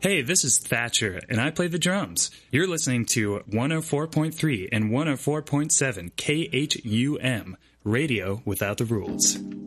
Hey, this is Thatcher, and I play the drums. You're listening to 104.3 and 104.7 KHUM, Radio Without the Rules.